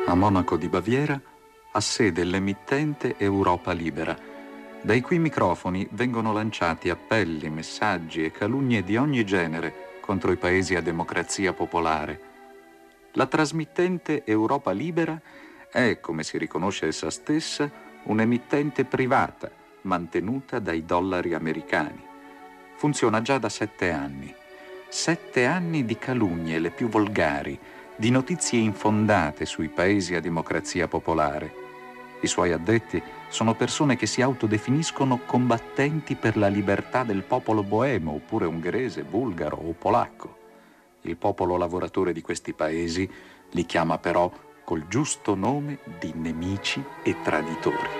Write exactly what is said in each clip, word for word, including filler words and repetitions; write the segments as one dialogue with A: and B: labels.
A: A Monaco di Baviera ha sede l'emittente Europa Libera. Dai cui microfoni vengono lanciati appelli, messaggi e calunnie di ogni genere contro i paesi a democrazia popolare. La trasmittente Europa Libera è, come si riconosce essa stessa, un'emittente privata mantenuta dai dollari americani. Funziona già da sette anni. Sette anni di calunnie, le più volgari, di notizie infondate sui paesi a democrazia popolare. I suoi addetti sono persone che si autodefiniscono combattenti per la libertà del popolo boemo, oppure ungherese, bulgaro o polacco. Il popolo lavoratore di questi paesi li chiama però col giusto nome di nemici e traditori.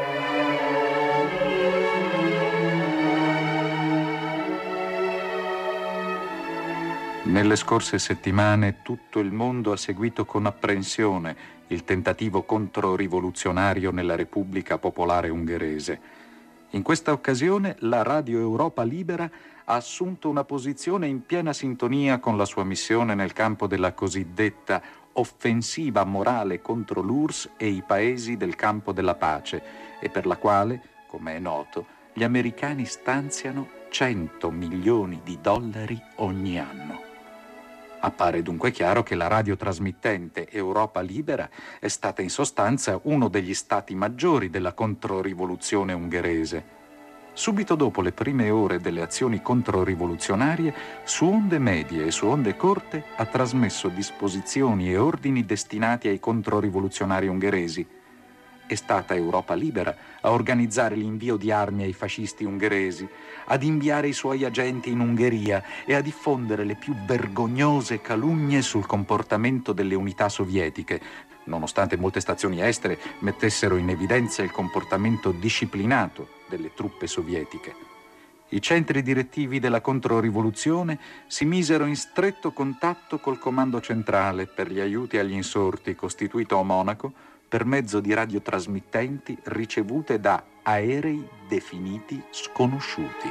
A: Nelle scorse settimane tutto il mondo ha seguito con apprensione il tentativo controrivoluzionario nella Repubblica Popolare Ungherese. In questa occasione la Radio Europa Libera ha assunto una posizione in piena sintonia con la sua missione nel campo della cosiddetta offensiva morale contro l'U R S S e i paesi del campo della pace, e per la quale, come è noto, gli americani stanziano cento milioni di dollari ogni anno. Appare dunque chiaro che la radiotrasmittente Europa Libera è stata in sostanza uno degli stati maggiori della controrivoluzione ungherese. Subito dopo le prime ore delle azioni controrivoluzionarie, su onde medie e su onde corte ha trasmesso disposizioni e ordini destinati ai controrivoluzionari ungheresi. È stata Europa Libera a organizzare l'invio di armi ai fascisti ungheresi, ad inviare i suoi agenti in Ungheria e a diffondere le più vergognose calunnie sul comportamento delle unità sovietiche, nonostante molte stazioni estere mettessero in evidenza il comportamento disciplinato delle truppe sovietiche. I centri direttivi della controrivoluzione si misero in stretto contatto col comando centrale per gli aiuti agli insorti costituito a Monaco per mezzo di radiotrasmittenti ricevute da aerei definiti sconosciuti.